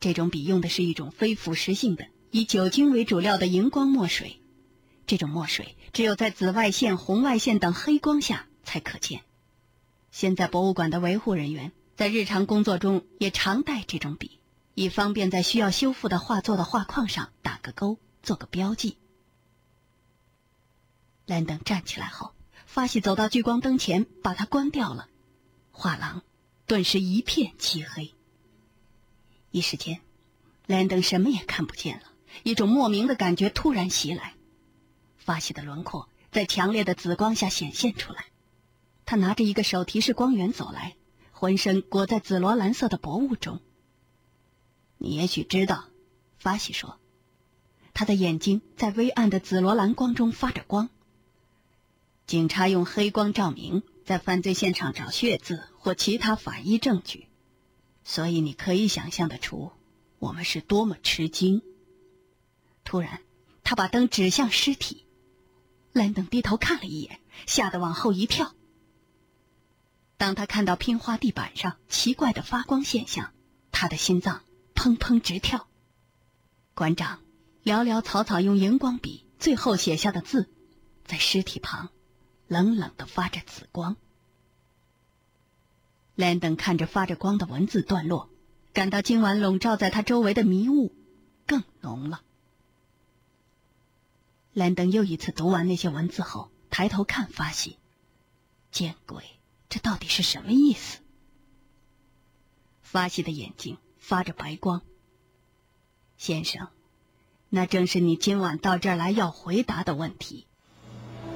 这种笔用的是一种非腐蚀性的以酒精为主料的荧光墨水，这种墨水只有在紫外线、红外线等黑光下才可见。现在博物馆的维护人员在日常工作中也常带这种笔，以方便在需要修复的画作的画框上打个勾，做个标记。兰登站起来后，发喜走到聚光灯前，把它关掉了。画廊顿时一片漆黑。一时间，兰登什么也看不见了，一种莫名的感觉突然袭来。发喜的轮廓在强烈的紫光下显现出来。他拿着一个手提式光源走来，浑身裹在紫罗兰色的薄雾中。你也许知道，发喜说，他的眼睛在微暗的紫罗兰光中发着光。警察用黑光照明在犯罪现场找血渍或其他法医证据，所以你可以想象得出我们是多么吃惊。突然他把灯指向尸体，兰登低头看了一眼，吓得往后一跳。当他看到拼花地板上奇怪的发光现象，他的心脏砰砰直跳。馆长潦潦草草用荧光笔最后写下的字，在尸体旁冷冷地发着紫光。兰登看着发着光的文字段落，感到今晚笼罩在他周围的迷雾更浓了。兰登又一次读完那些文字后，抬头看发喜，见鬼，这到底是什么意思？发喜的眼睛发着白光。先生，那正是你今晚到这儿来要回答的问题。